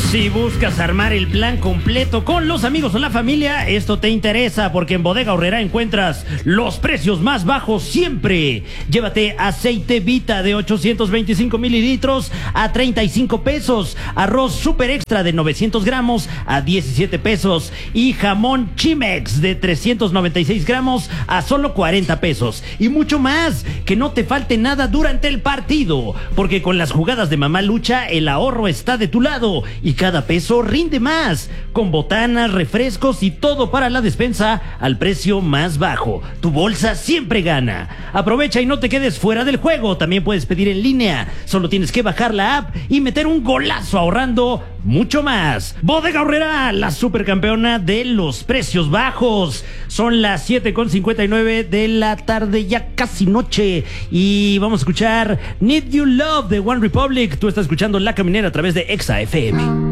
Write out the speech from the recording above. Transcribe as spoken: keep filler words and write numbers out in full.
Si buscas armar el plan completo con los amigos o la familia, esto te interesa porque en Bodega Aurrerá encuentras los precios más bajos siempre. Llévate aceite Vita de ochocientos veinticinco mililitros a treinta y cinco pesos, arroz super extra de novecientos gramos a diecisiete pesos y jamón Chimex de trescientos noventa y seis gramos a solo cuarenta pesos. Y mucho más, que no te falte nada durante el partido, porque con las jugadas de Mamá Lucha el ahorro está de tu lado y cada peso rinde más, con botanas, refrescos y todo para la despensa al precio más bajo. Tu bolsa siempre gana. Aprovecha y no te quedes fuera del juego. También puedes pedir en línea. Solo tienes que bajar la app y meter un golazo ahorrando mucho más. Bodega Aurrerá, la supercampeona de los precios bajos. Son las siete con cincuenta y nueve de la tarde, ya casi noche. Y vamos a escuchar Need You Love de One Republic. Tú estás escuchando La Caminera a través de Exa F M.